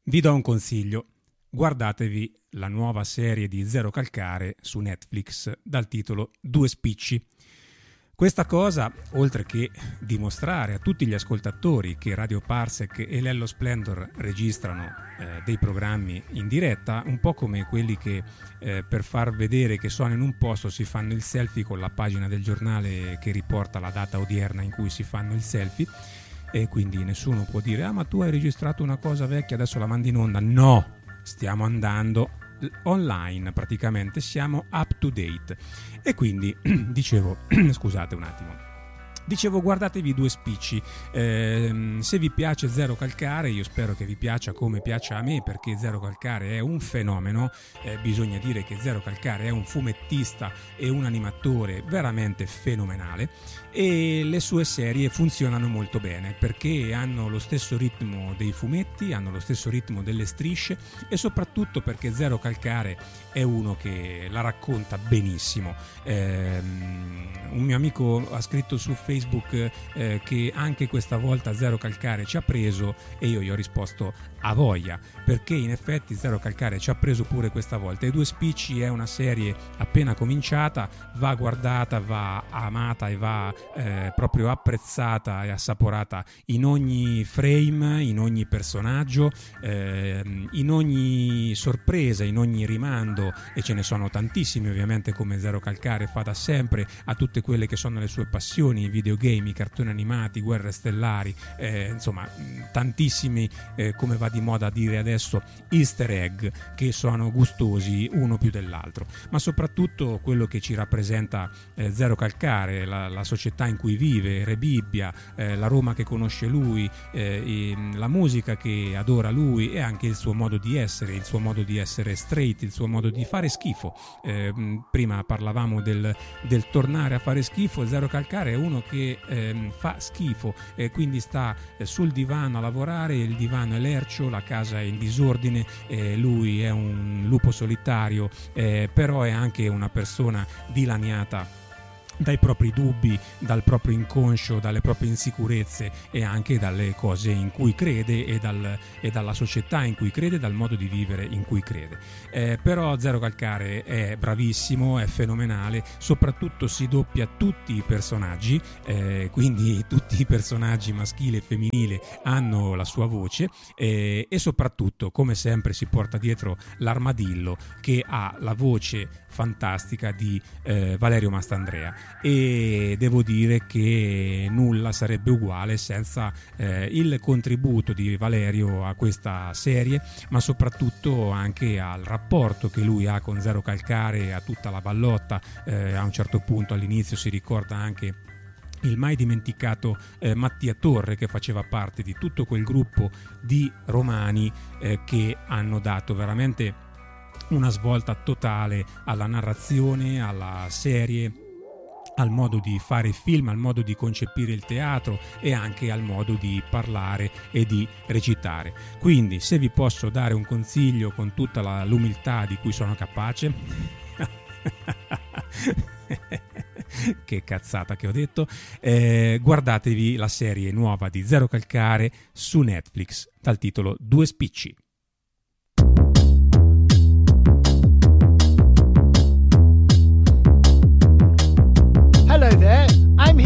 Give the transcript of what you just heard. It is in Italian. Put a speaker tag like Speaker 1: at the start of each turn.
Speaker 1: Vi do un consiglio: guardatevi la nuova serie di Zero Calcare su Netflix dal titolo Due Spicci. Questa cosa, oltre che dimostrare a tutti gli ascoltatori che Radio Parsec e Lello Splendor registrano dei programmi in diretta, un po' come quelli che per far vedere che sono in un posto si fanno il selfie con la pagina del giornale che riporta la data odierna in cui si fanno il selfie, e quindi nessuno può dire ma tu hai registrato una cosa vecchia, adesso la mandi in onda. No, stiamo andando online, praticamente siamo up to date. E quindi dicevo scusate un attimo, guardatevi Due Spicci. Se vi piace Zero Calcare, io spero che vi piaccia come piace a me, perché Zero Calcare è un fenomeno. Bisogna dire che Zero Calcare è un fumettista e un animatore veramente fenomenale, e le sue serie funzionano molto bene perché hanno lo stesso ritmo dei fumetti, hanno lo stesso ritmo delle strisce, e soprattutto perché Zero Calcare è uno che la racconta benissimo. Un mio amico ha scritto su Facebook che anche questa volta Zero Calcare ci ha preso, e io gli ho risposto a voglia, perché in effetti Zero Calcare ci ha preso pure questa volta. E Due Spicci è una serie appena cominciata, va guardata, va amata e va proprio apprezzata e assaporata in ogni frame, in ogni personaggio, in ogni sorpresa, in ogni rimando, e ce ne sono tantissimi ovviamente, come Zero Calcare fa da sempre, a tutte quelle che sono le sue passioni: i videogame, i cartoni animati, guerre stellari, insomma tantissimi, come va di moda a dire adesso, easter egg che sono gustosi uno più dell'altro. Ma soprattutto quello che ci rappresenta Zero Calcare, la società in cui vive, Re Bibbia, la Roma che conosce lui, la musica che adora lui, e anche il suo modo di essere straight, il suo modo di fare schifo. Prima parlavamo del tornare a fare schifo. Zero Calcare è uno che fa schifo, quindi sta sul divano a lavorare, il divano è lercio, la casa è in disordine, lui è un lupo solitario, però è anche una persona dilaniata dai propri dubbi, dal proprio inconscio, dalle proprie insicurezze, e anche dalle cose in cui crede e dalla società in cui crede, dal modo di vivere in cui crede. Però Zero Calcare è bravissimo, è fenomenale, soprattutto si doppia tutti i personaggi, quindi tutti i personaggi maschile e femminile hanno la sua voce, e soprattutto, come sempre, si porta dietro l'armadillo che ha la voce fantastica di Valerio Mastandrea, e devo dire che nulla sarebbe uguale senza il contributo di Valerio a questa serie, ma soprattutto anche al rapporto che lui ha con Zero Calcare, a tutta la ballotta. A un certo punto all'inizio si ricorda anche il mai dimenticato Mattia Torre, che faceva parte di tutto quel gruppo di romani che hanno dato veramente una svolta totale alla narrazione, alla serie, al modo di fare film, al modo di concepire il teatro e anche al modo di parlare e di recitare. Quindi, se vi posso dare un consiglio con tutta l'umiltà di cui sono capace che cazzata che ho detto, guardatevi la serie nuova di Zero Calcare su Netflix dal titolo Due Spicci.